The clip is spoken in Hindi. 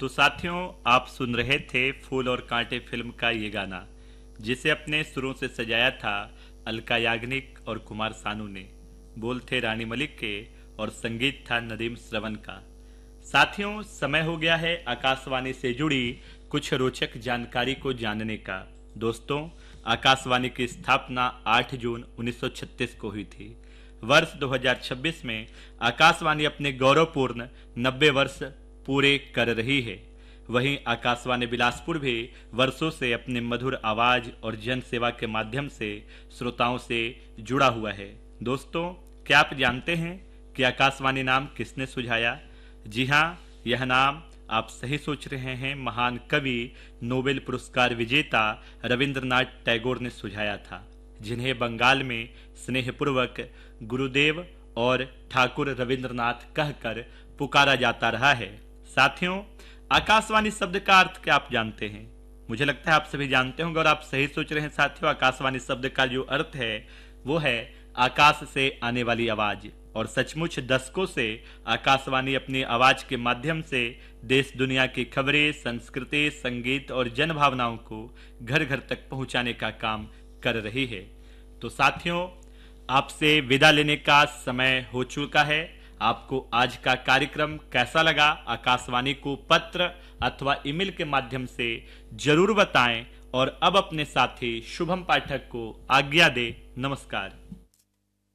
तो साथियों, आप सुन रहे थे फूल और कांटे फिल्म का ये गाना, जिसे अपने सुरों से सजाया था अलका याग्निक और कुमार सानू ने। बोल थे रानी मलिक के और संगीत था नदीम श्रवण का। साथियों, समय हो गया है आकाशवाणी से जुड़ी कुछ रोचक जानकारी को जानने का। दोस्तों, आकाशवाणी की स्थापना 8 जून 1936 को हुई थी। वर्ष 2026 में आकाशवाणी अपने गौरवपूर्ण 90 वर्ष पूरे कर रही है। वहीं आकाशवाणी बिलासपुर भी वर्षों से अपने मधुर आवाज और जन सेवा के माध्यम से श्रोताओं से जुड़ा हुआ है। दोस्तों, क्या आप जानते हैं कि आकाशवाणी नाम किसने सुझाया? जी हाँ, यह नाम आप सही सोच रहे हैं, महान कवि, नोबेल पुरस्कार विजेता रविंद्रनाथ टैगोर ने सुझाया था, जिन्हें बंगाल में स्नेहपूर्वक गुरुदेव और ठाकुर रविंद्रनाथ कहकर पुकारा जाता रहा है। साथियों, आकाशवाणी शब्द का अर्थ क्या आप जानते हैं? मुझे लगता है आप सभी जानते होंगे और आप सही सोच रहे हैं। साथियों, आकाशवाणी शब्द का जो अर्थ है वो है आकाश से आने वाली आवाज। और सचमुच दशकों से आकाशवाणी अपनी आवाज के माध्यम से देश दुनिया की खबरें, संस्कृति, संगीत और जन भावनाओं को घर घर तक पहुंचाने का काम कर रही है। तो साथियों, आपसे विदा लेने का समय हो चुका है। आपको आज का कार्यक्रम कैसा लगा? आकाशवाणी को पत्र अथवा ईमेल के माध्यम से जरूर बताएं और अब अपने साथी शुभम पाठक को आज्ञा दे। नमस्कार।